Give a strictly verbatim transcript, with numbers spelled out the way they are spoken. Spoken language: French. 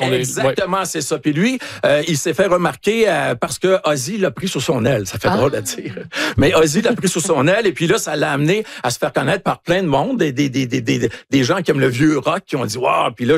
les... Exactement, ouais. C'est ça. Puis lui, euh, il s'est fait remarquer euh, parce que Ozzy l'a pris sous son aile. Ça fait ah. drôle à dire. Mais Ozzy l'a pris sous son aile et puis là, ça l'a amené à se faire connaître par plein de monde, des, des, des, des, des, des gens qui aiment le vieux rock, qui ont dit « Wow! » Puis là,